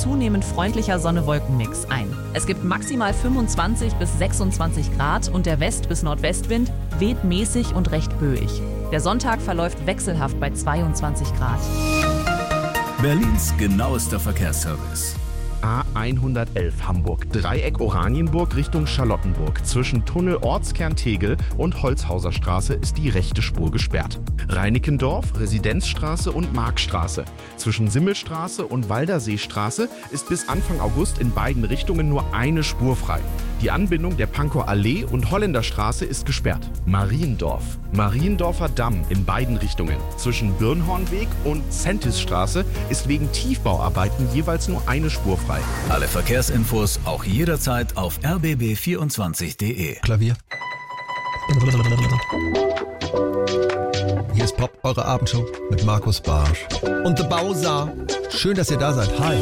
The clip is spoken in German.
zunehmend freundlicher Sonne-Wolken-Mix ein. Es gibt maximal 25 bis 26 Grad und der West- bis Nordwestwind weht mäßig und recht böig. Der Sonntag verläuft wechselhaft bei 22 Grad. Berlins genauester Verkehrsservice. A111 Hamburg, Dreieck Oranienburg Richtung Charlottenburg. Zwischen Tunnel Ortskern Tegel und Holzhauser Straße ist die rechte Spur gesperrt. Reinickendorf, Residenzstraße und Markstraße. Zwischen Simmelstraße und Walderseestraße ist bis Anfang August in beiden Richtungen nur eine Spur frei. Die Anbindung der Pankower Allee und Holländerstraße ist gesperrt. Mariendorf, Mariendorfer Damm in beiden Richtungen. Zwischen Birnhornweg und Sentisstraße ist wegen Tiefbauarbeiten jeweils nur eine Spur frei. Alle Verkehrsinfos auch jederzeit auf rbb24.de. Klavier. Hier ist Pop, eure Abendshow mit Markus Barsch und The Bowser. Schön, dass ihr da seid. Hi.